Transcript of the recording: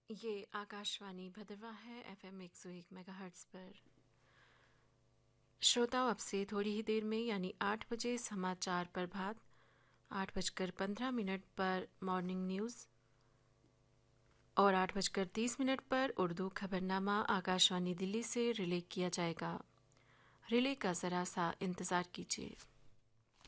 ये आकाशवाणी भदरवा है FM 101 megahertz पर। श्रोताओं, अब से थोड़ी ही देर में यानी 8 बजे समाचार प्रभात, 8:15 पर मॉर्निंग न्यूज़ और 8:30 पर उर्दू खबरनामा आकाशवाणी दिल्ली से रिले किया जाएगा। रिले का ज़रा सा इंतज़ार कीजिए।